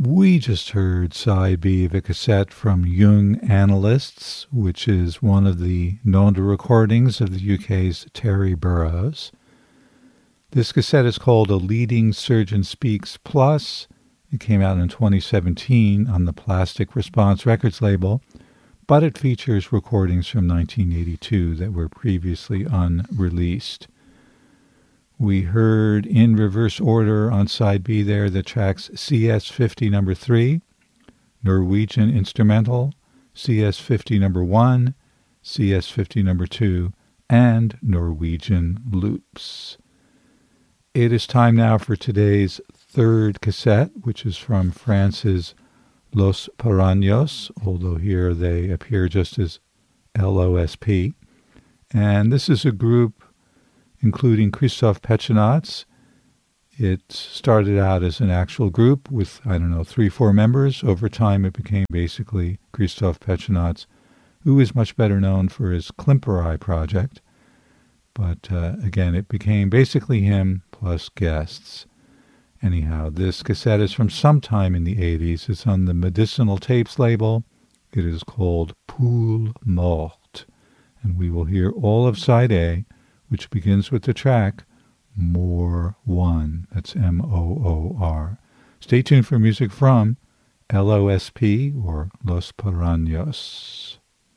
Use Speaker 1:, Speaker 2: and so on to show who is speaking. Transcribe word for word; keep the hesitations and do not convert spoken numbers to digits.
Speaker 1: We just heard side B of a cassette from Young Analysts, which is one of the known recordings of the U K's Terry Burroughs. This cassette is called A Leading Surgeon Speaks Plus. It came out in twenty seventeen on the Plastic Response Records label, but it features recordings from nineteen eighty-two that were previously unreleased. We heard in reverse order on side B there the tracks C S fifty number three, Norwegian Instrumental, C S fifty number one, C S fifty number two, and Norwegian Loops. It is time now for today's third cassette, which is from France's Los Paraños, although here they appear just as L O S P. And this is a group including Christophe Petchenatz. It started out as an actual group with, I don't know, three, four members. Over time it became basically Christophe Petchenatz, who is much better known for his Klimperei project. But uh, again, it became basically him plus guests. Anyhow, this cassette is from sometime in the eighties. It's on the Medicinal Tapes label. It is called Poule Morte. And we will hear all of side A, which begins with the track More One. That's M O O R. Stay tuned for music from L O S P or Los Paraños.